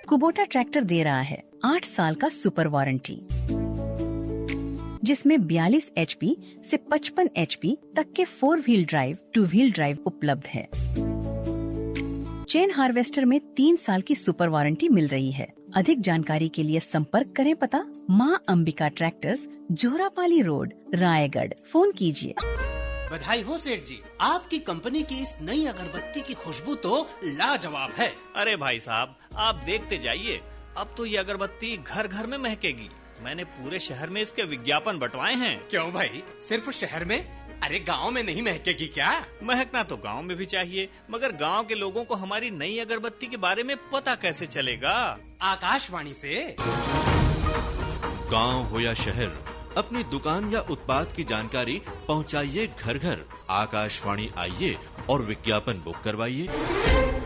Kubota tractor दे रहा है 8 साल का सुपर वारंटी, जिसमें 42 HP से 55 HP तक के 4 व्हील ड्राइव 2 व्हील ड्राइव उपलब्ध है। चेन हार्वेस्टर में 3 साल की सुपर वारंटी मिल रही है। अधिक जानकारी के लिए संपर्क करें पता माँ Ambika tractors, Jorapali road, Raigarh. Phone कीजिए। बधाई हो सेठ जी, आपकी कंपनी की इस नई अगरबत्ती की खुशबू तो लाजवाब है। अरे भाई साहब, आप देखते जाइए, अब तो ये अगरबत्ती घर घर में महकेगी। मैंने पूरे शहर में इसके विज्ञापन बंटवाए हैं। क्यों भाई, सिर्फ शहर में? अरे गांव में नहीं महकेगी क्या? महकना तो गांव में भी चाहिए, मगर गांव के लोगों को हमारी नई अगरबत्ती के बारे में पता कैसे चलेगा? आकाशवाणी से। गांव हो या शहर, अपनी दुकान या उत्पाद की जानकारी पहुंचाइए घर घर। आकाशवाणी आइए और विज्ञापन बुक करवाइए।